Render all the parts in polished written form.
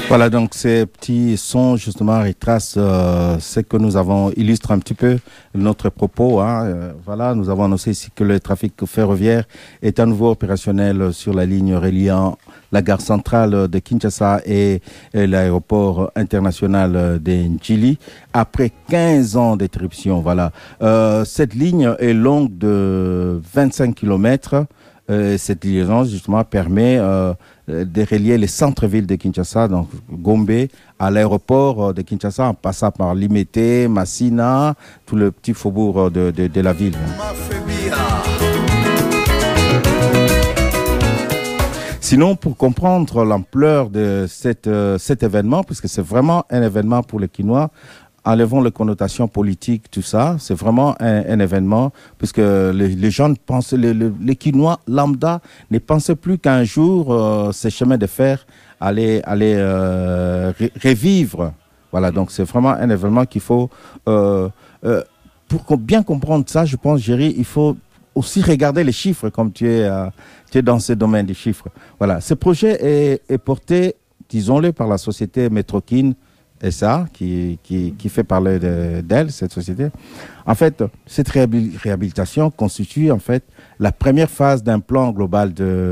Voilà, donc ces petits sons justement retracent ce que nous avons, illustrent un petit peu notre propos. Voilà, nous avons annoncé ici que le trafic ferroviaire est à nouveau opérationnel sur la ligne reliant la gare centrale de Kinshasa et l'aéroport international de Njili après 15 ans d'interruption. Voilà, cette ligne est longue de 25 kilomètres. Cette liaison justement permet de relier les centres-villes de Kinshasa, donc Gombe, à l'aéroport de Kinshasa, en passant par Limete, Massina, tout le petit faubourg de la ville. Sinon, pour comprendre l'ampleur de cet événement, puisque c'est vraiment un événement pour les Kinois, enlevons les connotations politiques, tout ça. C'est vraiment un événement, puisque les gens pensent, les Kinois lambda ne pensaient plus qu'un jour ces chemins de fer allaient revivre. Voilà, donc c'est vraiment un événement qu'il faut... pour bien comprendre ça, je pense, Géry, il faut aussi regarder les chiffres, comme tu es dans ce domaine des chiffres. Voilà, ce projet est porté, disons-le, par la société Metrokin, et ça, qui fait parler d'elle, cette société. En fait, cette réhabilitation constitue en fait la première phase d'un plan global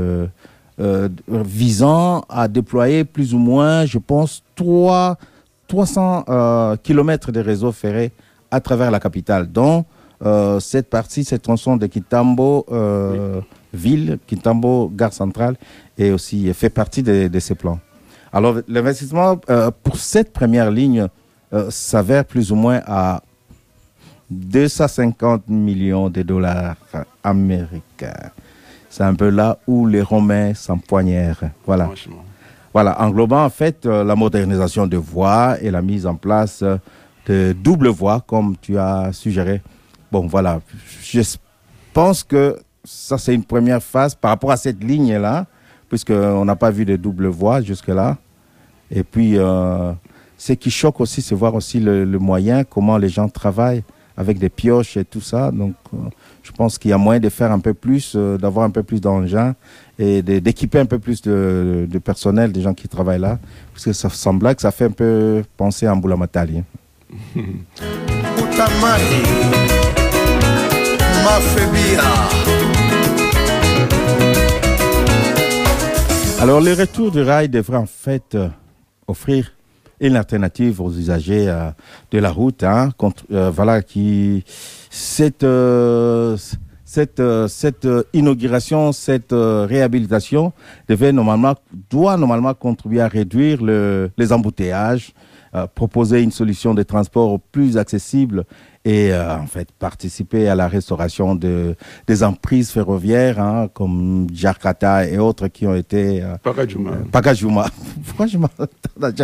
visant à déployer plus ou moins, je pense, 300 kilomètres de réseau ferré à travers la capitale, dont cette tronçon de Kitambo ville, Kitambo gare centrale, et aussi fait partie de ces plans. Alors, l'investissement pour cette première ligne s'avère plus ou moins à 250 millions de dollars américains. C'est un peu là où les Romains s'empoignèrent. Voilà. Voilà, englobant en fait la modernisation de voies et la mise en place de double voies, comme tu as suggéré. Bon, voilà. Je pense que ça, c'est une première phase par rapport à cette ligne-là, puisqu'on n'a pas vu de double voie jusque-là. Et puis, ce qui choque aussi, c'est voir aussi le moyen, comment les gens travaillent avec des pioches et tout ça. Donc, je pense qu'il y a moyen de faire un peu plus, d'avoir un peu plus d'engins et d'équiper un peu plus de personnel, des gens qui travaillent là. Parce que ça semble que ça fait un peu penser à Mbulamatali. Alors, le retour du rail devrait en fait offrir une alternative aux usagers de la route, voilà, cette inauguration, cette réhabilitation doit normalement contribuer à réduire les embouteillages, proposer une solution de transport plus accessible et en fait participer à la restauration des emprises ferroviaires comme Jakarta et autres qui ont été... Pagajuma. Pagajuma. Pourquoi je m'entends